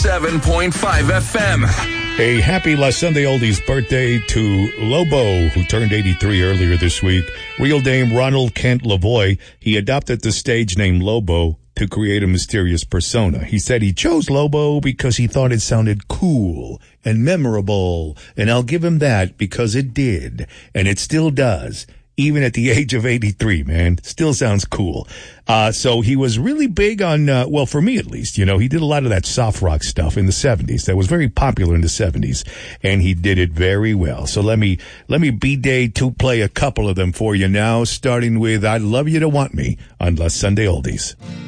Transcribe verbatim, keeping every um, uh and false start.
seven point five F M. A happy last Sunday oldies birthday to Lobo, who turned eighty-three earlier this week. Real name Ronald Kent Lavoie. He adopted the stage name Lobo to create a mysterious persona. He said he chose Lobo because he thought it sounded cool and memorable. And I'll give him that because it did. And it still does. Even at the age of eighty-three, man. Still sounds cool. Uh, so he was really big on, uh, well, for me at least, you know, he did a lot of that soft rock stuff in the seventies that was very popular in the seventies. And he did it very well. So let me, let me B-Day to play a couple of them for you now, starting with I Love You to Want Me on Last Sunday Oldies.